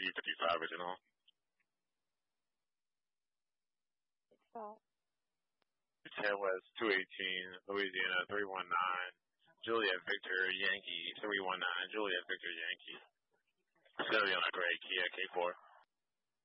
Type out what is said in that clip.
355 original. Ted West 218, Louisiana 319, Juliet Victor Yankee 319, Juliet Victor Yankee. Stereo on a gray Kia K4.